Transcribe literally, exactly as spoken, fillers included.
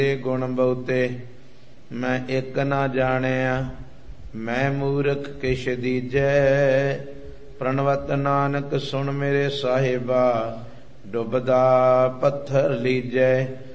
ਗੁਣ ਬਹੁਤੇ ਮੈਂ ਇੱਕ ਨਾ ਜਾਣਿਆ, ਮੈਂ ਮੂਰਖ ਕਿਛ ਦੀਜੈ। ਪ੍ਰਣਵਤ ਨਾਨਕ ਸੁਣ ਮੇਰੇ ਸਾਹਿਬਾ, ਡੁੱਬਦਾ ਪੱਥਰ ਲੀਜੈ।